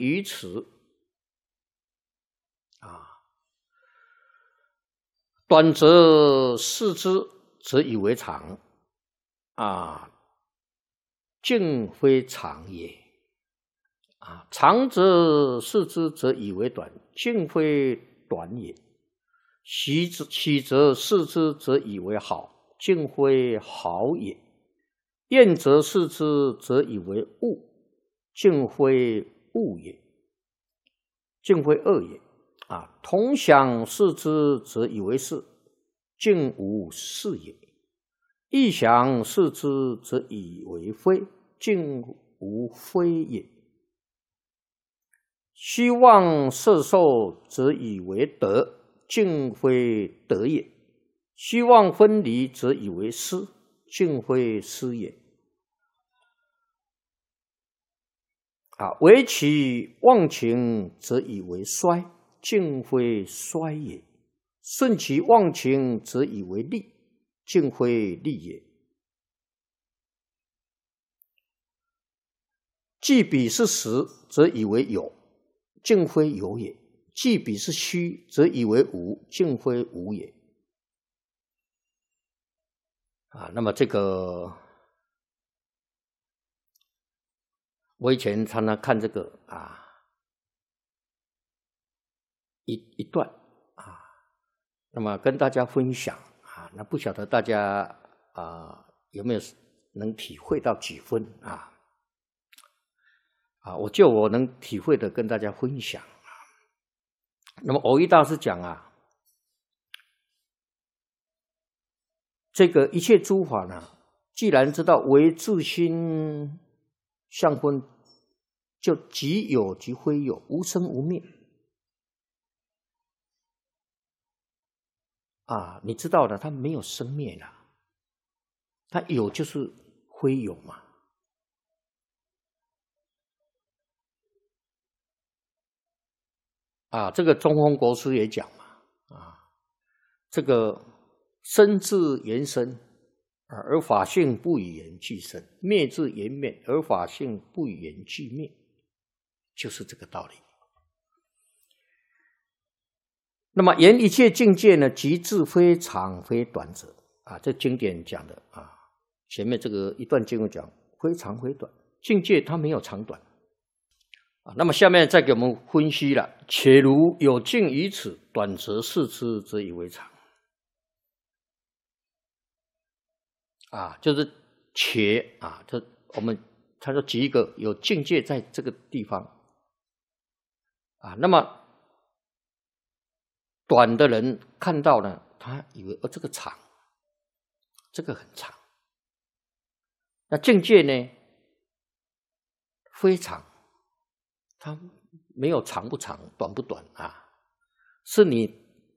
于此短则视之，则以为长竟非长也长则视之，则以为短，竟非短也。喜则视之，则以为好，竟非好也。厌则视之，则以为恶，竟非恶也，竟非恶也同想视之，则以为是，竟无是也。异想视之，则以为非，竟无非也。虚妄摄受，则以为得，竟非得也。虚妄分离，则以为失，竟非失也。唯其忘情，则以为衰，竟非衰也。顺其忘情，则以为利，竟非利也。既彼是实，则以为有，竟非有也。既彼是虚，则以为无，竟非无也。那么这个我以前常常看这个一段那么跟大家分享那不晓得大家有没有能体会到几分我就我能体会的跟大家分享那么蕅益大师讲这个一切诸法呢，既然知道为自心相分，就即有即非有，无生无灭你知道的，它没有生灭的，它有就是非有嘛。这个中峰国师也讲嘛这个生自言生而法性不以言俱生，灭自言灭而法性不以言俱灭，就是这个道理。那么言一切境界呢，即自非长非短者这经典讲的前面这个一段经文讲非长非短，境界它没有长短那么下面再给我们分析了，且如有境于此，短则视之，则以为长就是且他说举一个有境界在这个地方那么短的人看到呢，他以为这个长，这个很长。那境界呢，非常，它没有长不长，短不短是你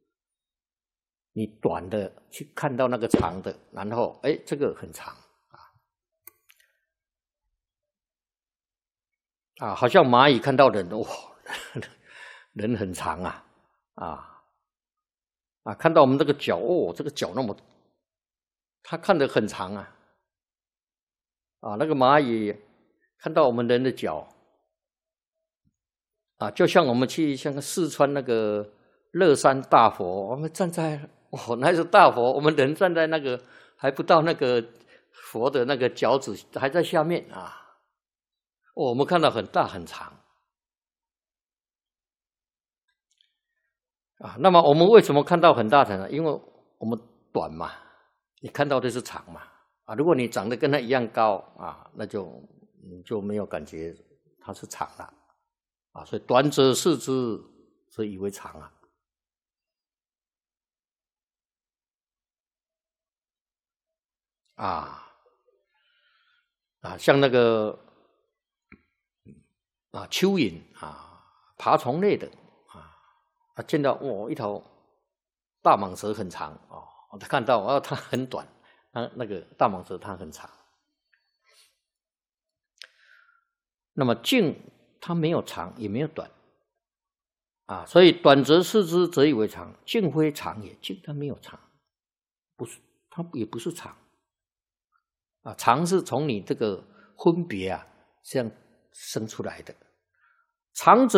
短的去看到那个长的，然后这个很长好像蚂蚁看到人人很长看到我们这个脚这个脚那么，他看得很长那个蚂蚁看到我们人的脚就像我们去像四川那个乐山大佛，我们站在那是大佛，我们人站在那个还不到那个佛的那个脚趾，还在下面我们看到很大很长那么我们为什么看到很大很长？因为我们短嘛，你看到的是长嘛如果你长得跟它一样高那就没有感觉它是长了所以短则视之，则以为长像那个蚯蚓爬虫类的见到一条大蟒蛇很长他看到它很短那个大蟒蛇它很长。那么境它没有长也没有短所以短则视之，则以为长，境非长也。境它没有长，不是，它也不是长长是从你这个分别这样生出来的。 长则